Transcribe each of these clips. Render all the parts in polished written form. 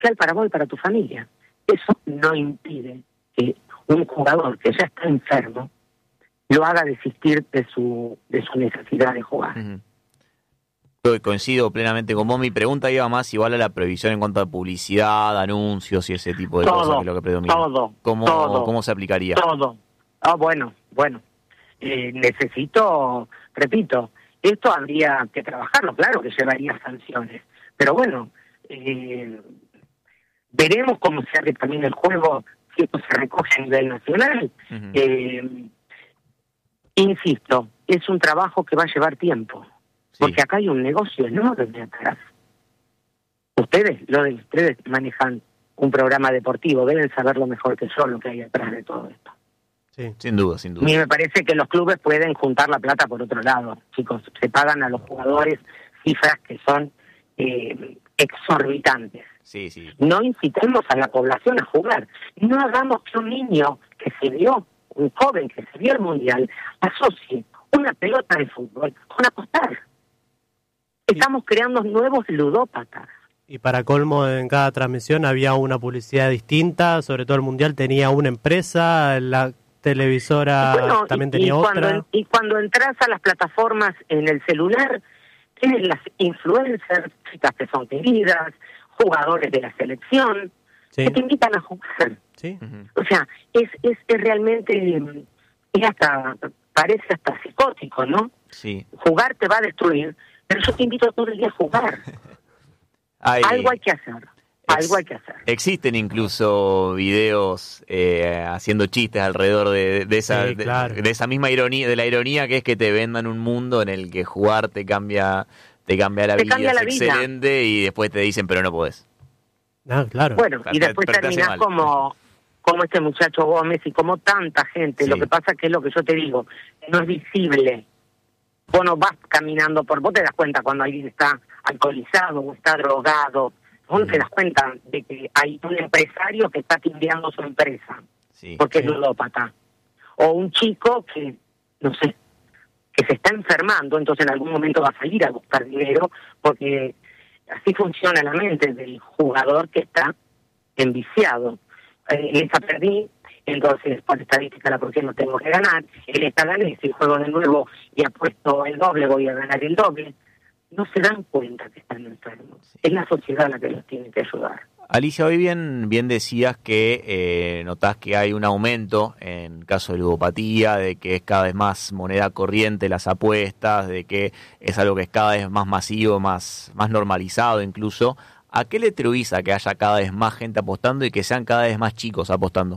social para vos y para tu familia. Eso no impide que un jugador que ya está enfermo lo haga desistir de su necesidad de jugar. Yo coincido plenamente con vos. Mi pregunta iba más igual a la prohibición en cuanto a publicidad, anuncios y ese tipo de cosas, que es lo que predomina. ¿Cómo se aplicaría? Todo. Bueno. Repito, esto habría que trabajarlo, claro que llevaría sanciones. Pero bueno, veremos cómo se abre también el juego, si esto se recoge a nivel nacional. Insisto, es un trabajo que va a llevar tiempo. Porque acá hay un negocio enorme atrás. Ustedes manejan un programa deportivo, deben saberlo mejor que yo lo que hay atrás de todo esto. Sí, sin duda. A mí me parece que los clubes pueden juntar la plata por otro lado. Chicos, se pagan a los jugadores cifras que son exorbitantes. Sí. No incitemos a la población a jugar. No hagamos que un niño un joven que se vio el Mundial, asocie una pelota de fútbol con apostar. Estamos creando nuevos ludópatas. Y para colmo, en cada transmisión había una publicidad distinta, sobre todo el Mundial tenía una empresa, la televisora también tenía otra. Y cuando entras a las plataformas en el celular, tienes las influencers, chicas que son queridas, jugadores de la selección, que te invitan a jugar. Sí. O sea, es realmente, parece hasta psicótico, ¿no? Sí. Jugar te va a destruir, pero yo te invito todo el día a jugar. Algo hay que hacer. Existen incluso videos haciendo chistes alrededor de esa misma ironía, de la ironía que es que te vendan un mundo en el que jugar te cambia la vida, es excelente, y después te dicen, pero no podés. Claro. Bueno, y después terminás como este muchacho Gómez y como tanta gente. Lo que pasa que es lo que yo te digo, no es visible. Vos no vas caminando vos te das cuenta cuando alguien está alcoholizado o está drogado. Vos no te das cuenta de que hay un empresario que está timbeando su empresa porque es ludópata. O un chico que, no sé, que se está enfermando, entonces en algún momento va a salir a buscar dinero, porque así funciona la mente del jugador que está enviciado. Esa perdí, entonces por estadística la próxima tengo que ganar. En esta gané, si juego de nuevo y apuesto el doble, voy a ganar el doble. No se dan cuenta que están enfermos. Es la sociedad la que los tiene que ayudar. Alicia, hoy bien decías que notás que hay un aumento en caso de ludopatía, de que es cada vez más moneda corriente las apuestas, de que es algo que es cada vez más masivo, más normalizado incluso. ¿A qué le atribuís a que haya cada vez más gente apostando y que sean cada vez más chicos apostando?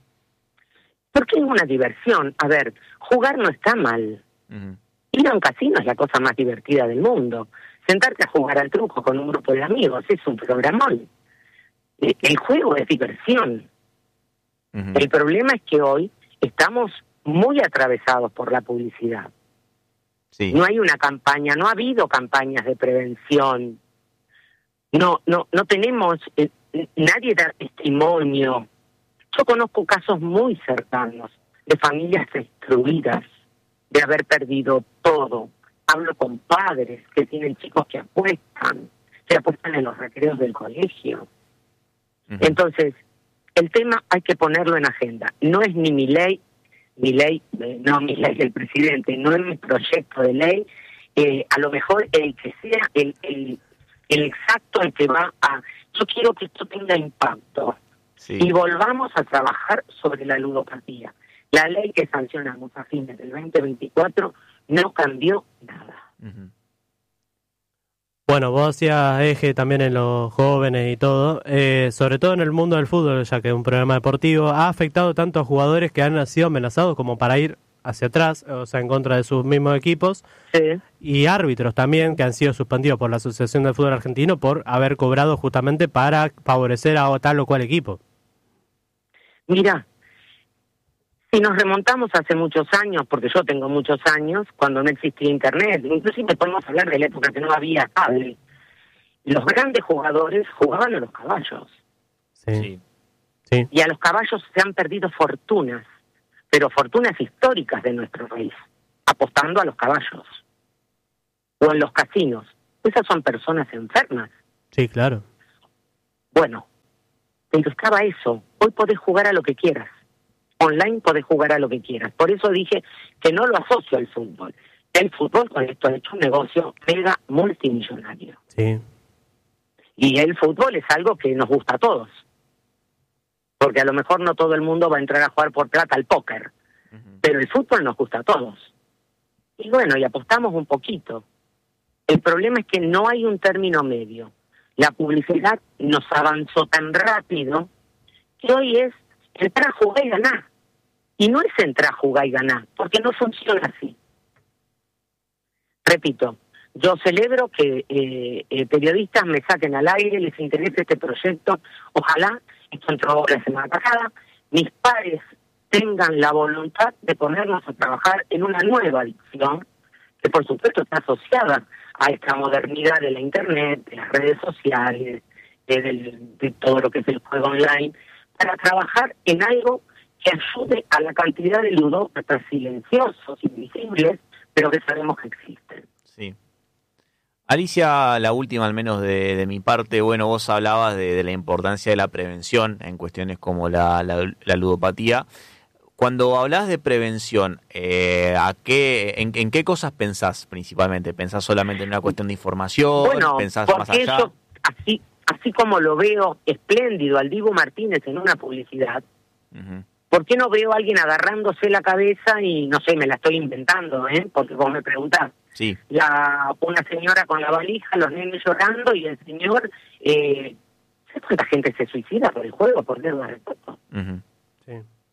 Porque es una diversión. A ver, jugar no está mal. Ir a un casino es la cosa más divertida del mundo. Sentarte a jugar al truco con un grupo de amigos es un programón. El juego es diversión. El problema es que hoy estamos muy atravesados por la publicidad. No hay una campaña, no ha habido campañas de prevención. No tenemos, nadie da testimonio. Yo conozco casos muy cercanos de familias destruidas, de haber perdido todo. Hablo con padres que tienen chicos que apuestan en los recreos del colegio. Entonces, el tema hay que ponerlo en agenda. No es ni Milei el presidente, no es mi proyecto de ley, a lo mejor el que sea el exacto, el que va a... Yo quiero que esto tenga impacto y volvamos a trabajar sobre la ludopatía. La ley que sancionamos a fines del 2024 no cambió nada. Bueno, vos hacías eje también en los jóvenes y todo, sobre todo en el mundo del fútbol, ya que es un programa deportivo, ha afectado tanto a jugadores que han sido amenazados como para ir hacia atrás, o sea, en contra de sus mismos equipos, y árbitros también que han sido suspendidos por la Asociación de Fútbol Argentino por haber cobrado justamente para favorecer a tal o cual equipo. Mira, si nos remontamos hace muchos años, porque yo tengo muchos años, cuando no existía internet, inclusive podemos hablar de la época que no había cable, los grandes jugadores jugaban a los caballos. Y a los caballos se han perdido fortunas, pero fortunas históricas de nuestro país, apostando a los caballos. O en los casinos. Esas son personas enfermas. Sí, claro. Bueno, Pero estaba eso. Hoy podés jugar a lo que quieras. Online podés jugar a lo que quieras. Por eso dije que no lo asocio al fútbol. El fútbol con esto ha hecho un negocio mega multimillonario. Sí. Y el fútbol es algo que nos gusta a todos. Porque a lo mejor no todo el mundo va a entrar a jugar por plata al póker. Pero el fútbol nos gusta a todos. Y bueno, y apostamos un poquito. El problema es que no hay un término medio. La publicidad nos avanzó tan rápido que hoy es entrar a jugar y ganar. Y no es entrar a jugar y ganar, porque no funciona así. Repito, yo celebro que periodistas me saquen al aire, les interese este proyecto. Ojalá, esto entró la semana pasada, mis pares tengan la voluntad de ponernos a trabajar en una nueva adicción, que por supuesto está asociada a esta modernidad de la Internet, de las redes sociales, de todo lo que es el juego online, para trabajar en algo que ayude a la cantidad de ludópatas silenciosos, invisibles, pero que sabemos que existen. Sí. Alicia, la última al menos de mi parte, bueno, vos hablabas de la importancia de la prevención en cuestiones como la ludopatía. Cuando hablas de prevención, ¿en qué cosas pensás principalmente? ¿Pensás solamente en una cuestión de información? Bueno, ¿Pensás porque más allá? eso, así como lo veo espléndido al Dibu Martínez en una publicidad, ¿por qué no veo a alguien agarrándose la cabeza y, no sé, me la estoy inventando, porque vos me preguntás, sí. Una señora con la valija, los nenes llorando y el señor, ¿sabes cuánta gente se suicida por el juego, por deuda de poco? Sí.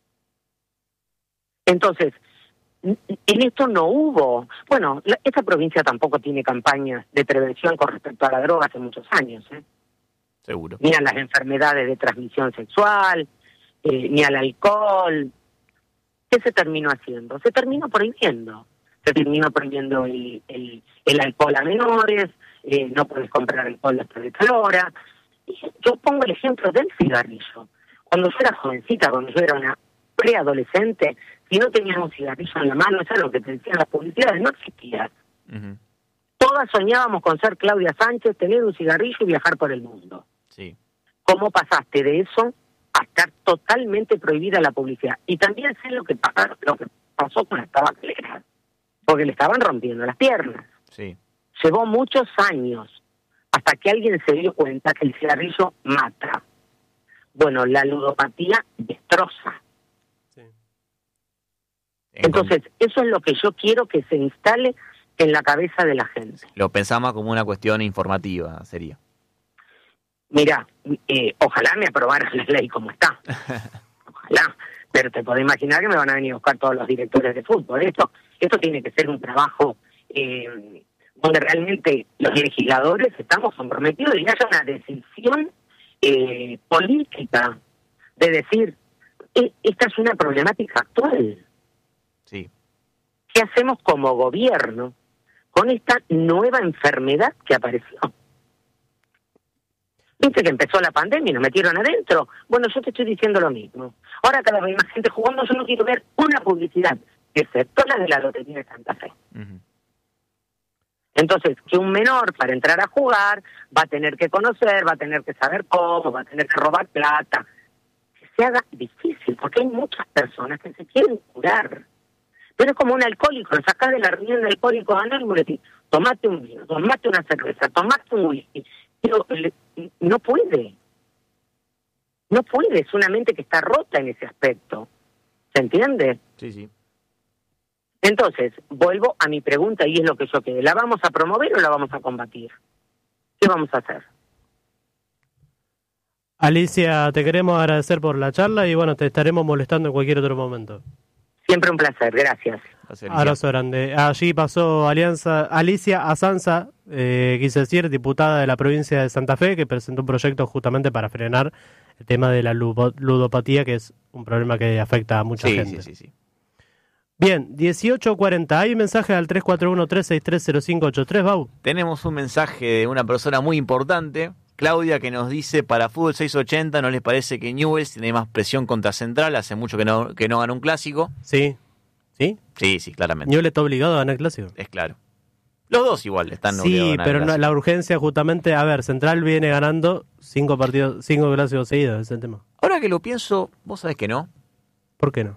Entonces, en esto no hubo, bueno, esta provincia tampoco tiene campañas de prevención con respecto a la droga hace muchos años, Seguro. Ni a las enfermedades de transmisión sexual, ni al alcohol. ¿Qué se terminó haciendo? Se terminó prohibiendo. Se terminó prohibiendo el alcohol a menores, no puedes comprar alcohol después de tal hora. Y yo pongo el ejemplo del cigarrillo. Cuando yo era jovencita, cuando yo era una preadolescente, si no tenías un cigarrillo en la mano, eso es lo que te decían las publicidades, no existía. Todas soñábamos con ser Claudia Sánchez, tener un cigarrillo y viajar por el mundo. Sí. ¿Cómo pasaste de eso a estar totalmente prohibida la publicidad? Y también sé lo que pasó con las tabacaleras, porque le estaban rompiendo las piernas. Sí. Llevó muchos años hasta que alguien se dio cuenta que el cigarrillo mata. Bueno, la ludopatía destroza. Sí. Entonces, eso es lo que yo quiero que se instale en la cabeza de la gente. Lo pensamos como una cuestión informativa, sería. Mira, ojalá me aprobaran la ley como está. Ojalá. Pero te podés imaginar que me van a venir a buscar todos los directores de fútbol. Esto tiene que ser un trabajo donde realmente los legisladores estamos comprometidos y haya una decisión política de decir, esta es una problemática actual. Sí. ¿Qué hacemos como gobierno con esta nueva enfermedad que apareció? Viste que empezó la pandemia y nos metieron adentro. Bueno, yo te estoy diciendo lo mismo. Ahora cada vez más gente jugando, yo no quiero ver una publicidad, excepto la de la Lotería de Santa Fe. Entonces, que un menor para entrar a jugar va a tener que conocer, va a tener que saber cómo, va a tener que robar plata. Que se haga difícil, porque hay muchas personas que se quieren curar. Pero es como un alcohólico, lo sacás de la reunión de alcohólicos anónimos y le decís, tomate un vino, tomate una cerveza, tomate un whisky. Pero no puede. No puede, es una mente que está rota en ese aspecto. ¿Se entiende? Sí, sí. Entonces, vuelvo a mi pregunta y es lo que yo quedé. ¿La vamos a promover o la vamos a combatir? ¿Qué vamos a hacer? Alicia, te queremos agradecer por la charla y bueno, te estaremos molestando en cualquier otro momento. Siempre un placer, gracias. Abrazo grande. Allí pasó Alicia Azanza, quise decir, diputada de la provincia de Santa Fe, que presentó un proyecto justamente para frenar el tema de la ludopatía, que es un problema que afecta a mucha gente. Sí. Bien, 18:40. ¿Hay mensaje al 341-363-0583, Bau? Tenemos un mensaje de una persona muy importante, Claudia, que nos dice, para Fútbol 680, ¿no les parece que Newell's tiene más presión contra Central? Hace mucho que no gana un clásico. Sí. ¿Sí? Sí, claramente. Newell's está obligado a ganar el clásico. Es claro. Los dos igual están obligados a ganar. Sí, pero no, la urgencia justamente, a ver, Central viene ganando 5 clásicos seguidos, ese es el tema. Ahora que lo pienso, vos sabés que no. ¿Por qué no?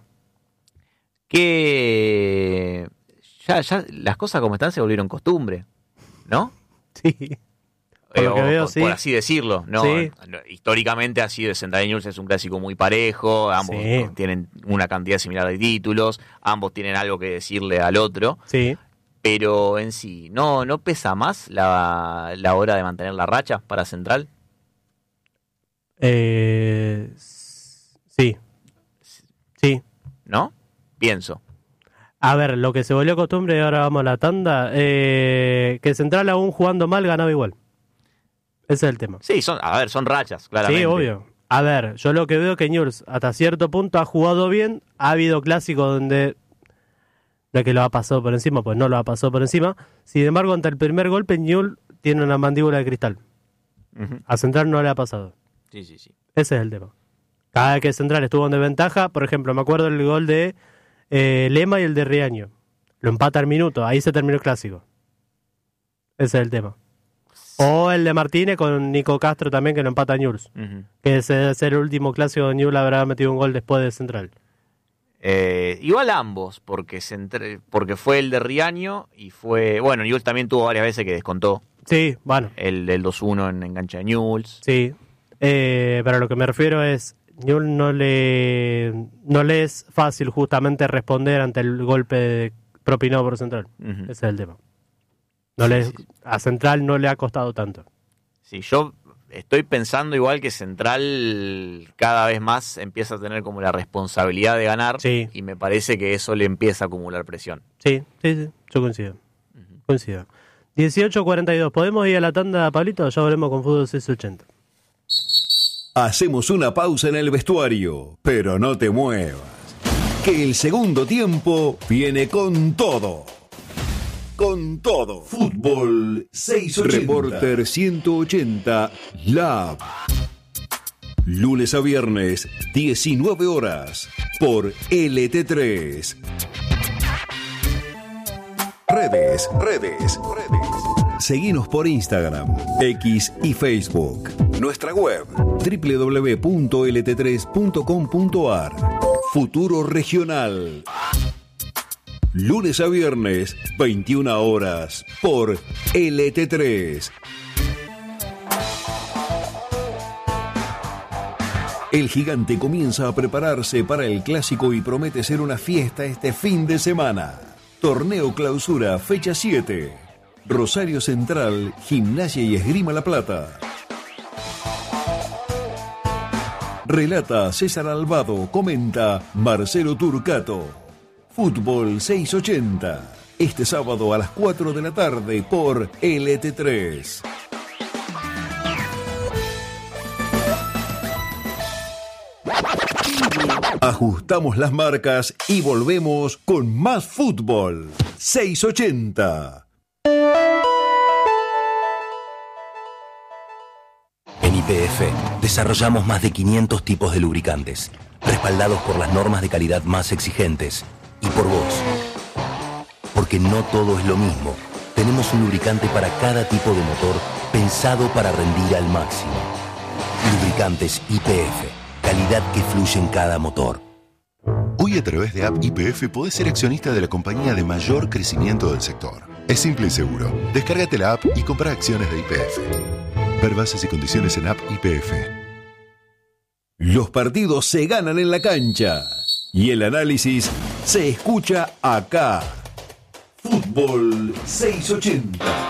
Que ya las cosas como están se volvieron costumbre, ¿no? Sí. Por lo que veo, sí. Por así decirlo, ¿no? Sí. Históricamente ha sido Central y Newell's, es un clásico muy parejo, ambos tienen una cantidad similar de títulos, ambos tienen algo que decirle al otro. Sí. Pero en sí, ¿no pesa más la hora de mantener la racha para Central? Sí. Sí. ¿No? Pienso. A ver, lo que se volvió costumbre, y ahora vamos a la tanda, que Central aún jugando mal ganaba igual. Ese es el tema. Sí, son rachas, claramente. Sí, obvio. A ver, yo lo que veo es que Newell's hasta cierto punto ha jugado bien, ha habido clásicos donde no es que lo ha pasado por encima, pues no lo ha pasado por encima. Sin embargo, ante el primer golpe, Newell's tiene una mandíbula de cristal. Uh-huh. A Central no le ha pasado. Sí. Ese es el tema. Cada vez que Central estuvo en desventaja, por ejemplo, me acuerdo el gol de Lema y el de Riaño. Lo empata al minuto, ahí se terminó el clásico. Ese es el tema. O el de Martínez con Nico Castro también, que lo empata a Newell's. Uh-huh. Que ese debe ser el último clásico de Newell's, habrá metido un gol después de Central. Igual ambos, porque fue el de Riaño y fue... Bueno, Newell's también tuvo varias veces que descontó. Sí, bueno. El del 2-1 en enganche de Newell's. Sí, pero lo que me refiero es... Newell's no le es fácil justamente responder ante el golpe propinado por Central. Uh-huh. Ese es el tema. A Central no le ha costado tanto. Sí, yo estoy pensando igual que Central cada vez más empieza a tener como la responsabilidad de ganar, sí. Y me parece que eso le empieza a acumular presión. Sí, yo coincido. Uh-huh. Coincido. 18:42, ¿podemos ir a la tanda, Pablito? Ya volvemos con Fútbol 680. Hacemos una pausa en el vestuario, pero no te muevas, que el segundo tiempo viene con todo. Con todo. Fútbol 680. Reporter 180 Lab. Lunes a viernes, 19 horas, por LT3. Redes. Seguinos por Instagram, X y Facebook. Nuestra web, www.lt3.com.ar. Futuro Regional. Lunes a viernes, 21 horas, por LT3. El Gigante comienza a prepararse para el clásico y promete ser una fiesta este fin de semana. Torneo Clausura, fecha 7. Rosario Central, Gimnasia y Esgrima La Plata. Relata César Albado, comenta Marcelo Turcato. Fútbol 680, este sábado a las 4 de la tarde por LT3. Ajustamos las marcas y volvemos con más fútbol 680. En YPF desarrollamos más de 500 tipos de lubricantes, respaldados por las normas de calidad más exigentes y por vos. Porque no todo es lo mismo. Tenemos un lubricante para cada tipo de motor pensado para rendir al máximo. Lubricantes YPF, calidad que fluye en cada motor. Hoy a través de App YPF podés ser accionista de la compañía de mayor crecimiento del sector. Es simple y seguro. Descárgate la app y compra acciones de YPF. Ver bases y condiciones en App YPF. Los partidos se ganan en la cancha y el análisis se escucha acá. Fútbol 680.